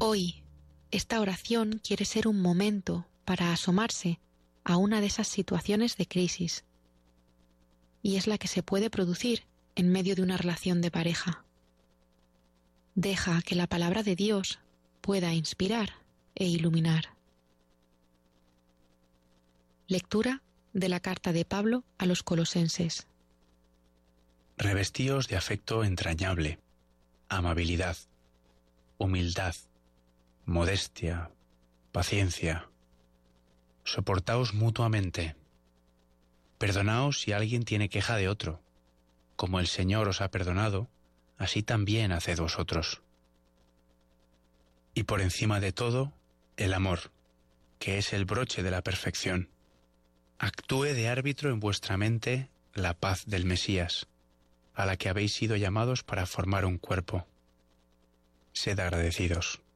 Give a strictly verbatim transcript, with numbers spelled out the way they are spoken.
Hoy, esta oración quiere ser un momento para asomarse a una de esas situaciones de crisis. Y es la que se puede producir en medio de una relación de pareja. Deja que la palabra de Dios pueda inspirar e iluminar. Lectura de la carta de Pablo a los Colosenses. Revestíos de afecto entrañable, amabilidad, humildad, modestia, paciencia. Soportaos mutuamente. Perdonaos si alguien tiene queja de otro. Como el Señor os ha perdonado, así también haced vosotros. Y por encima de todo, el amor, que es el broche de la perfección. Actúe de árbitro en vuestra mente la paz del Mesías, a la que habéis sido llamados para formar un cuerpo. Sed agradecidos.